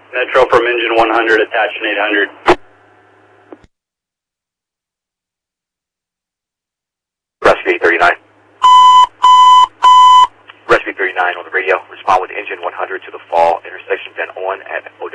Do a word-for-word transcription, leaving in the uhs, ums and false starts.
Metro from engine one hundred, attaching eight hundred. Rescue eight thirty-nine. Rescue thirty-nine on the radio. Respond with engine one hundred to the fall intersection, then on at